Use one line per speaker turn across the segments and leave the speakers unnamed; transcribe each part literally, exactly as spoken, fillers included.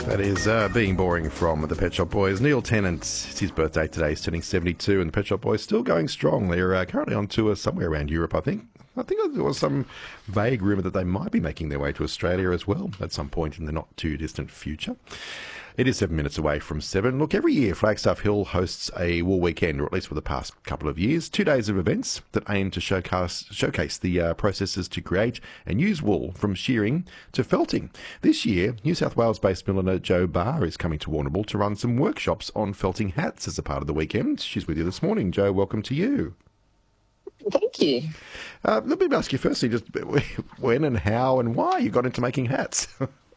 That is uh, Being Boring from the Pet Shop Boys. Neil Tennant, it's his birthday today. He's turning seventy-two, and the Pet Shop Boys still going strong. They're uh, currently on tour somewhere around Europe, I think. I think there was some vague rumour that they might be making their way to Australia as well at some point in the not-too-distant future. It is seven minutes away from seven. Look, every year Flagstaff Hill hosts a wool weekend, or at least for the past couple of years, two days of events that aim to showcase, showcase the uh, processes to create and use wool, from shearing to felting. This year, New South Wales-based milliner Jo Barr is coming to Warrnambool to run some workshops on felting hats as a part of the weekend. She's with you this morning. Jo, welcome to you.
Thank you.
Uh, let me ask you firstly, just when and how and why you got into making hats.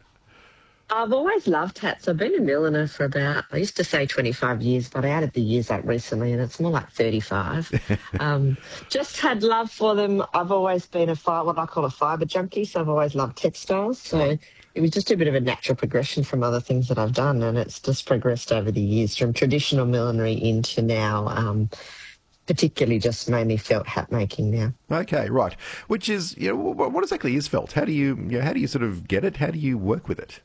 I've always loved hats. I've been a milliner for about, I used to say twenty-five years, but I added the years up recently and it's more like thirty-five. um, just had love for them. I've always been a fi- what I call a fibre junkie, so I've always loved textiles. So it was just a bit of a natural progression from other things that I've done, and it's just progressed over the years from traditional millinery into now, um, particularly just mainly felt hat making now.
Okay, right. Which is, you know, what exactly is felt? How do you, you know, how do you sort of get it? How do you work with it?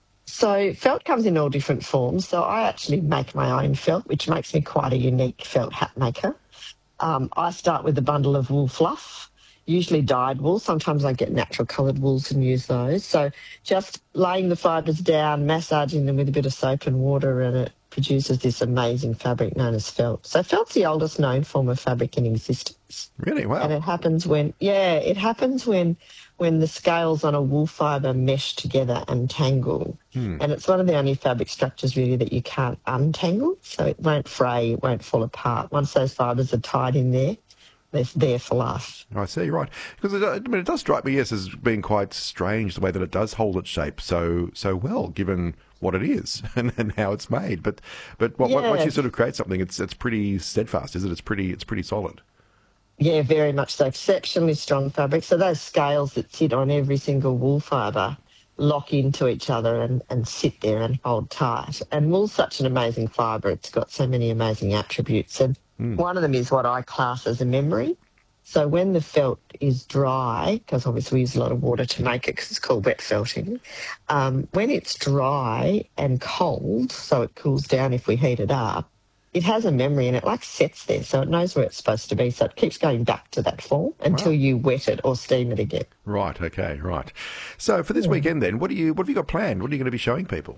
So felt comes in all different forms. So I actually make my own felt, which makes me quite a unique felt hat maker. Um, I start with a bundle of wool fluff, usually dyed wool. Sometimes I get natural coloured wools and use those. So just laying the fibres down, massaging them with a bit of soap and water, and it produces this amazing fabric known as felt. So felt's the oldest known form of fabric in existence.
Really? Wow.
And it happens when, yeah, it happens when when the scales on a wool fibre mesh together and tangle. Hmm. And it's one of the only fabric structures really that you can't untangle, so it won't fray, it won't fall apart. Once those fibres are tied in there, they're there for life.
I see, right. Because it, I mean, it does strike me, yes, as being quite strange the way that it does hold its shape so so well, given what it is and, and how it's made. But but what,
yeah.
once you sort of create something, it's it's pretty steadfast, is it? It's pretty it's pretty solid.
Yeah, very much so. Exceptionally strong fabric. So those scales that sit on every single wool fibre lock into each other and, and sit there and hold tight. And wool's such an amazing fibre. It's got so many amazing attributes. And mm. one of them is what I class as a memory. So when the felt is dry, because obviously we use a lot of water to make it because it's called wet felting, um, when it's dry and cold, so it cools down if we heat it up, it has a memory and it like sets there, so it knows where it's supposed to be, so it keeps going back to that form until wow. you wet it or steam it again.
Right, okay, right. So for this yeah. weekend then, what do you what have you got planned? What are you going to be showing people?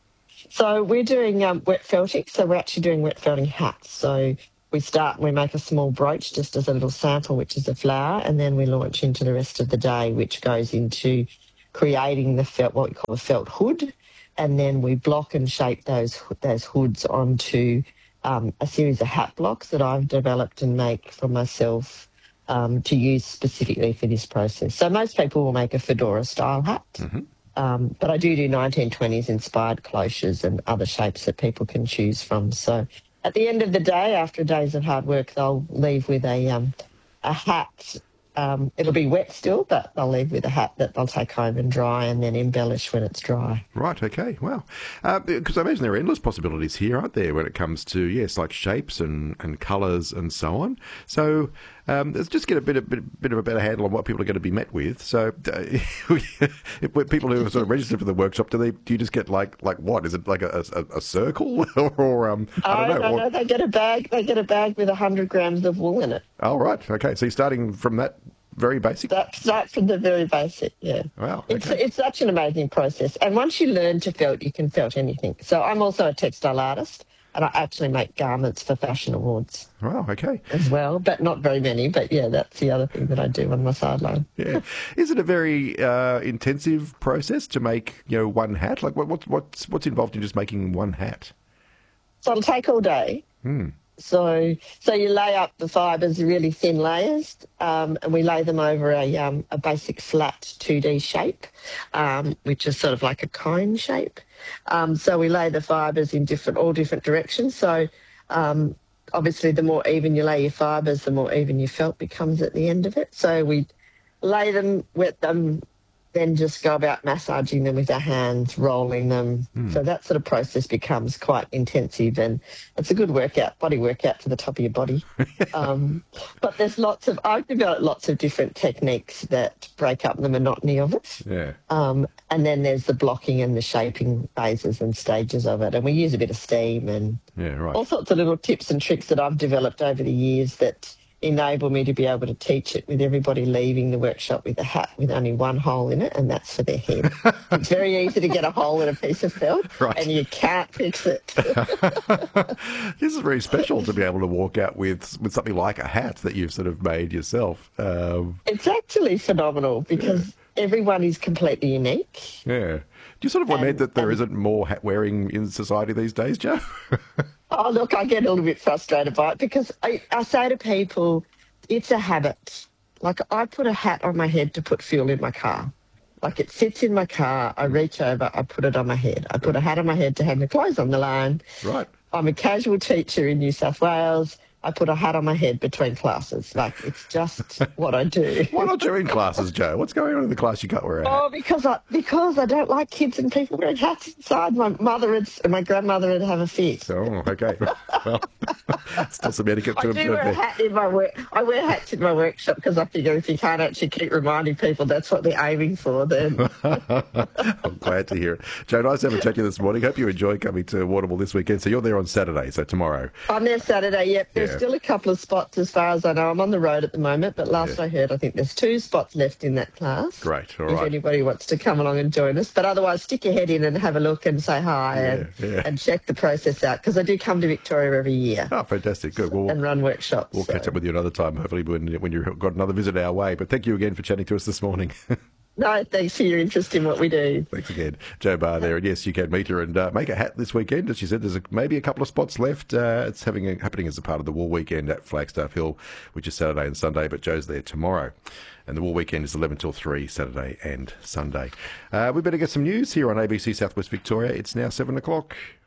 So we're doing um, wet felting, so we're actually doing wet felting hats. So we start and we make a small brooch just as a little sample, which is a flower, and then we launch into the rest of the day, which goes into creating the felt, what we call a felt hood, and then we block and shape those those hoods onto Um, a series of hat blocks that I've developed and make for myself um, to use specifically for this process. So most people will make a fedora-style hat, mm-hmm. um, but I do do nineteen twenties inspired cloches and other shapes that people can choose from. So at the end of the day, after days of hard work, they'll leave with a um, a hat. Um, it'll be wet still, but they'll leave with a hat that they'll take home and dry and then embellish when it's dry.
Right, okay, wow. Uh, because I imagine there are endless possibilities here, aren't there, when it comes to, yes, like shapes and, and colours and so on. So um, let's just get a bit, a bit, bit of a better handle on what people are going to be met with. So uh, if people who are sort of registered for the workshop, do they do you just get like like what? Is it like a, a, a circle or um, I don't
oh,
know?
No, no, they get a bag. They get a bag with a hundred grams of wool in it.
Oh, right, okay. So you're starting from that. Very basic?
That starts from the very basic, yeah.
Wow. Okay.
It's, it's such an amazing process. And once you learn to felt, you can felt anything. So I'm also a textile artist, and I actually make garments for fashion awards.
Wow, okay.
As well, but not very many. But, yeah, that's the other thing that I do on my sideline.
Yeah. Is it a very uh, intensive process to make, you know, one hat? Like, what, what, what's, what's involved in just making one hat?
So it'll take all day.
Hmm.
So so you lay up the fibres really thin layers, um, and we lay them over a um, a basic flat two D shape, um, which is sort of like a cone shape. Um, so we lay the fibres in different all different directions. So um, obviously the more even you lay your fibres, the more even your felt becomes at the end of it. So we lay them, wet them, then just go about massaging them with our hands, rolling them.
Hmm.
So that sort of process becomes quite intensive, and it's a good workout, body workout to the top of your body. um, but there's lots of, I've developed lots of different techniques that break up the monotony of it.
Yeah.
Um, and then there's the blocking and the shaping phases and stages of it. And we use a bit of steam and
Yeah, right.
all sorts of little tips and tricks that I've developed over the years that enable me to be able to teach it with everybody leaving the workshop with a hat with only one hole in it, and that's for their head. It's very easy to get a hole in a piece of felt,
Right.
and you can't fix it.
This is very special to be able to walk out with, with something like a hat that you've sort of made yourself. Um,
It's actually phenomenal because everyone is completely unique.
yeah. Do you sort of lament
And-
that there
and-
isn't more hat wearing in society these days, Joe?
Oh, look, I get a little bit frustrated by it because I, I say to people, it's a habit. Like, I put a hat on my head to put fuel in my car. Like, it sits in my car, I reach over, I put it on my head. I put a hat on my head to hang the clothes on the line.
Right.
I'm a casual teacher in New South Wales. I put a hat on my head between classes. Like, it's just what I do.
Why not you in classes, Joe? What's going on in the class you can't wear a hat?
Oh, because I because I don't like kids and people wearing hats inside. My mother would, and my grandmother would have a fit.
Oh, okay. Well, still some etiquette to
I
observe
do wear a
there.
hat in my work. I wear hats in my workshop because I figure if you can't actually keep reminding people that's what they're aiming for, then
I'm glad to hear it. Joe, nice to have a chat to you this morning. Hope you enjoy coming to Waterville this weekend. So you're there on Saturday, so tomorrow.
I'm there Saturday. Yep, there's
Yeah.
still a couple of spots as far as I know. I'm on the road at the moment, but last
Yeah.
I heard, I think there's two spots left in that class.
Great, all
If
right.
anybody wants to come along and join us, but otherwise, stick your head in and have a look and say hi and,
yeah.
and check the process out because I do come to Victoria every year
Oh, fantastic. Good. Well,
and run workshops.
we'll
so.
catch up with you another time, hopefully when, when you've got another visit our way. But thank you again for chatting to us this morning.
No, thanks for your interest in what we do.
Thanks again. Joe Barr there. And yes, you can meet her and uh, make a hat this weekend. As she said, there's a, maybe a couple of spots left. Uh, it's having a, happening as a part of the Wool Weekend at Flagstaff Hill, which is Saturday and Sunday, but Joe's there tomorrow. And the Wool Weekend is eleven till three, Saturday and Sunday. Uh, we better get some news here on A B C Southwest Victoria. It's now seven o'clock.